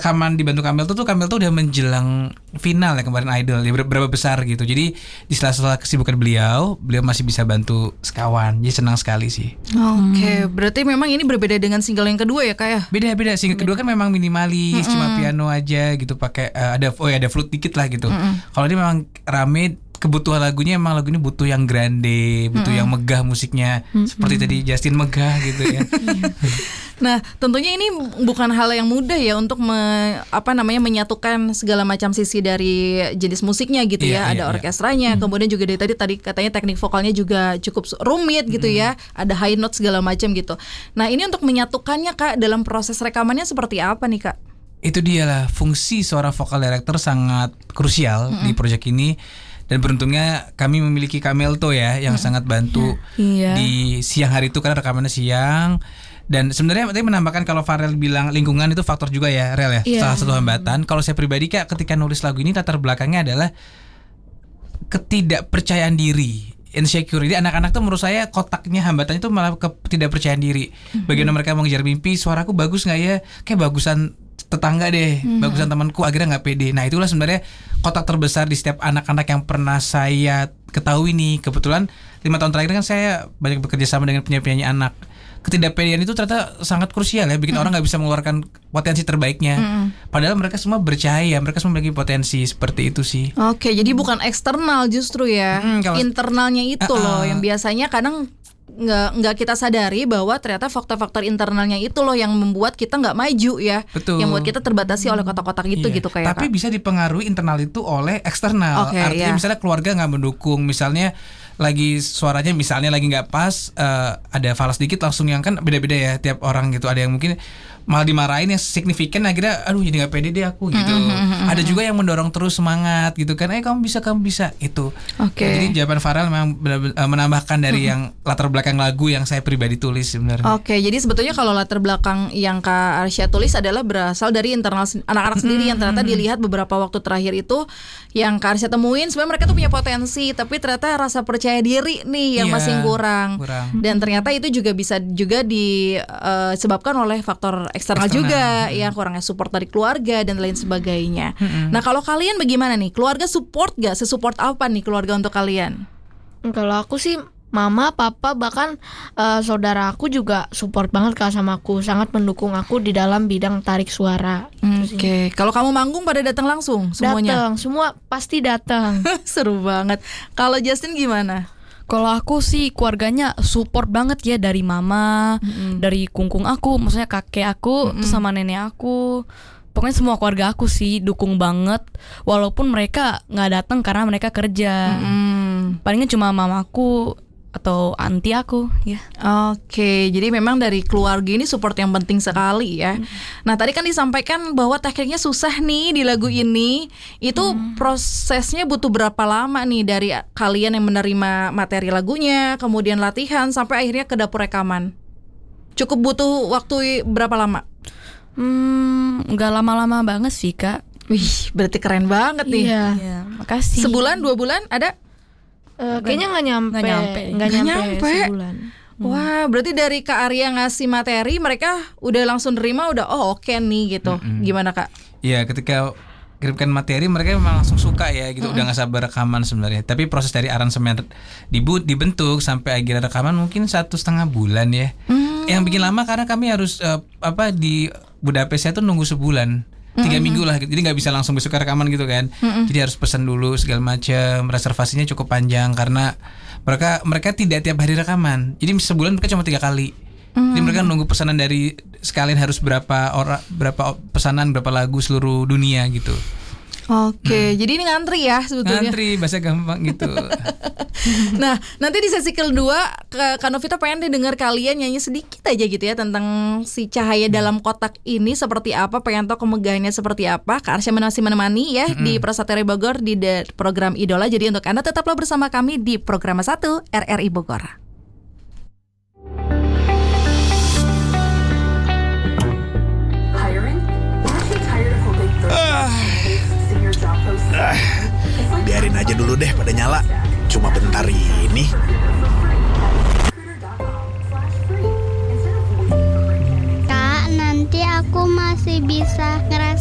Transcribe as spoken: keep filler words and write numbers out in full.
rekaman dibantu Kamel tuh tuh Kamel tuh udah menjelang final ya kemarin Idol ya, berapa besar gitu. Jadi di sela-sela kesibukan beliau, beliau masih bisa bantu sekawan. Jadi senang sekali sih. Oke, okay, hmm. berarti memang ini berbeda dengan single yang kedua ya Kak ya? Beda-beda. Single kedua kan memang minimalis, mm-hmm. cuma piano aja gitu, pakai uh, ada oh ya ada flute dikit lah gitu. Mm-hmm. Kalau ini memang rame, kebutuhan lagunya emang lagu ini butuh yang grande, butuh mm-hmm. yang megah musiknya, mm-hmm. seperti tadi Justin megah gitu ya. Nah, tentunya ini bukan hal yang mudah ya untuk me, apa namanya menyatukan segala macam sisi dari jenis musiknya gitu yeah, ya. Ada yeah, orkestranya, yeah. kemudian juga dari tadi tadi katanya teknik vokalnya juga cukup rumit gitu mm. ya. Ada high note segala macam gitu. Nah, ini untuk menyatukannya Kak dalam proses rekamannya seperti apa nih Kak? Itu dia lah, fungsi seorang vocal director sangat krusial mm-hmm. di proyek ini. Dan beruntungnya kami memiliki Kamelto ya yang hmm. sangat bantu yeah. di siang hari itu karena rekamannya siang. Dan sebenarnya tadi menambahkan kalau Farel bilang lingkungan itu faktor juga ya Rel ya, yeah. salah satu hambatan. Kalau saya pribadi Kak ketika nulis lagu ini latar belakangnya adalah ketidakpercayaan diri, insecure. Jadi anak-anak tuh menurut saya kotaknya hambatannya tuh malah ketidakpercayaan diri. Mm-hmm. Bagaimana mereka mengejar mimpi, suaraku bagus nggak ya? Kayak bagusan tetangga deh, mm-hmm. bagusan temanku, akhirnya nggak pede. Nah itulah sebenarnya kotak terbesar di setiap anak-anak yang pernah saya ketahui nih. Kebetulan lima tahun terakhir kan saya banyak bekerja sama dengan penyanyi-penyanyi anak. Ketidakpedean itu ternyata sangat krusial ya, bikin mm-hmm. orang nggak bisa mengeluarkan potensi terbaiknya. Mm-hmm. Padahal mereka semua percaya, mereka semua memiliki potensi seperti itu sih. Oke, jadi bukan eksternal justru ya, mm, kalau, internalnya itu uh-uh. loh yang biasanya kadang nggak nggak kita sadari bahwa ternyata faktor-faktor internalnya itu loh yang membuat kita nggak maju ya. Betul. Yang membuat kita terbatasi oleh kotak-kotak itu iya. gitu kayak. Tapi Kak. Bisa dipengaruhi internal itu oleh eksternal. Okay, artinya iya. misalnya keluarga nggak mendukung, misalnya lagi suaranya misalnya lagi nggak pas, uh, ada falas dikit langsung yang kan beda-beda ya tiap orang gitu. Ada yang mungkin malah dimarahin yang signifikan, akhirnya aduh jadi nggak pede deh aku gitu. Mm-hmm. Ada juga yang mendorong terus semangat gitu kan, eh kamu bisa kamu bisa itu. Oke. Okay. Jadi jawaban Farel memang benar-benar, uh, menambahkan dari mm-hmm. yang latar belakang lagu yang saya pribadi tulis sebenarnya. Oke, okay, jadi sebetulnya kalau latar belakang yang Kak Arsya tulis adalah berasal dari internal anak-anak sendiri yang ternyata dilihat beberapa waktu terakhir itu yang Kak Arsya temuin sebenarnya mereka tuh punya potensi, tapi ternyata rasa percaya diri nih yang yeah, masih kurang. kurang. Dan ternyata itu juga bisa juga disebabkan uh, oleh faktor eksternal, eksternal juga, hmm. ya kurangnya support dari keluarga dan lain sebagainya. Hmm. Nah kalau kalian bagaimana nih? Keluarga support gak? Sesupport apa nih keluarga untuk kalian? Kalau aku sih mama, papa, bahkan uh, saudara aku juga support banget Kak sama aku, sangat mendukung aku di dalam bidang tarik suara. Oke, okay. Kalau kamu manggung pada datang langsung semuanya? Datang, semua pasti datang. Seru banget. Kalau Justin gimana? Kalau aku sih keluarganya support banget ya, dari mama, mm-hmm. dari kungkung aku, maksudnya kakek aku, mm-hmm. terus sama nenek aku. Pokoknya semua keluarga aku sih dukung banget, walaupun mereka nggak datang karena mereka kerja. Mm-hmm. Palingnya cuma mamaku atau anti aku ya. Oke, jadi memang dari keluarga ini support yang penting sekali ya. Hmm. Nah tadi kan disampaikan bahwa tekniknya susah nih di lagu ini. Itu hmm. prosesnya butuh berapa lama nih dari kalian yang menerima materi lagunya, kemudian latihan sampai akhirnya ke dapur rekaman? Cukup butuh waktu berapa lama? Hmm, nggak lama-lama banget sih Kak. Wih, berarti keren banget nih. Iya, iya, makasih. Sebulan, dua bulan ada? Uh, kayaknya nggak nyampe, nggak nyampe, nggak nyampe, nyampe sebulan. Hmm. Wah, berarti dari Kak Arya ngasih materi, mereka udah langsung nerima, udah oh oke okay nih gitu. Mm-hmm. Gimana Kak? Iya, ketika kirimkan materi mereka memang langsung suka ya gitu, mm-hmm. udah nggak sabar rekaman sebenarnya. Tapi proses dari aransemen dibut, dibentuk sampai akhirnya rekaman mungkin satu setengah bulan ya. Mm. Yang bikin lama karena kami harus uh, apa di Budapest itu nunggu sebulan. Tiga mm-hmm. minggu lah, jadi nggak bisa langsung besok rekaman gitu kan. Mm-hmm. Jadi harus pesan dulu segala macam, reservasinya cukup panjang karena mereka mereka tidak tiap hari rekaman. Jadi sebulan mereka cuma tiga kali. Mm-hmm. Jadi mereka nunggu pesanan dari sekalian harus berapa orang, berapa pesanan, berapa lagu seluruh dunia gitu. Oke, hmm. jadi ini ngantri ya sebetulnya. Ngantri, bahasa gampang gitu. Nah, nanti di sesi kedua Kak Novita pengen dengar kalian nyanyi sedikit aja gitu ya tentang si cahaya hmm. dalam kotak ini seperti apa, pengen tahu kemegahannya seperti apa. Kak Arsya masih menemani ya hmm. di Prasateria Bogor di program Idola. Jadi untuk Anda tetaplah bersama kami di program satu R R I Bogor. Ah, biarin aja dulu deh pada nyala. Cuma bentar ini. Kak, nanti aku masih bisa ngerasain